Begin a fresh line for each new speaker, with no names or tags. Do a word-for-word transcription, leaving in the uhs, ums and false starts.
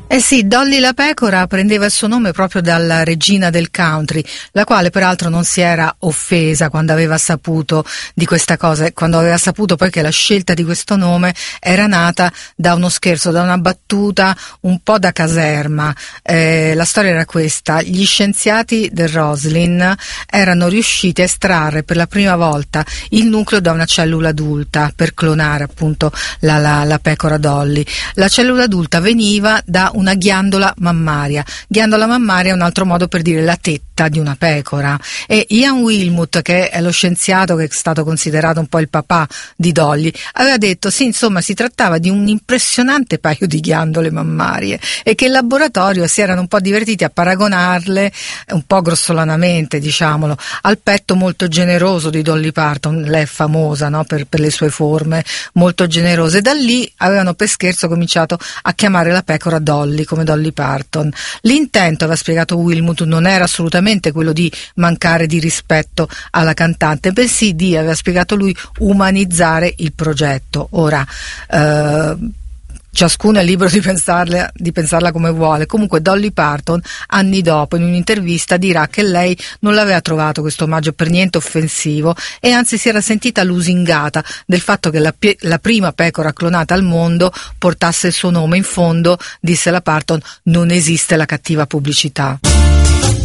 Eh sì, Dolly la pecora prendeva il suo nome proprio dalla regina del country, la quale peraltro non si era offesa quando aveva saputo di questa cosa, quando aveva saputo poi che la scelta di questo nome era nata da uno scherzo, da una battuta un po' da caserma. Eh, la storia era questa: gli scienziati del Roslin erano riusciti a estrarre per la prima volta il nucleo da una cellula adulta per clonare appunto la, la, la pecora Dolly. La cellula adulta veniva da una ghiandola mammaria. Ghiandola mammaria è un altro modo per dire la tetta di una pecora, e Ian Wilmut, che è lo scienziato che è stato considerato un po' il papà di Dolly, aveva detto sì, insomma, si trattava di un impressionante paio di ghiandole mammarie e che in laboratorio si erano un po' divertiti a paragonarle, un po' grossolanamente diciamolo, al petto molto generoso di Dolly Parton. Lei è famosa, no? per, per le sue forme molto generose. Da lì avevano per scherzo cominciato a chiamare la pecora Dolly, come Dolly Parton. L'intento, aveva spiegato Wilmut, non era assolutamente quello di mancare di rispetto alla cantante, bensì di, aveva spiegato lui, umanizzare il progetto. Ora eh, ciascuno è libero di pensarla, di pensarla come vuole. Comunque Dolly Parton anni dopo in un'intervista dirà che lei non l'aveva trovato questo omaggio per niente offensivo, e anzi si era sentita lusingata del fatto che la, la prima pecora clonata al mondo portasse il suo nome. In fondo, disse la Parton, non esiste la cattiva pubblicità.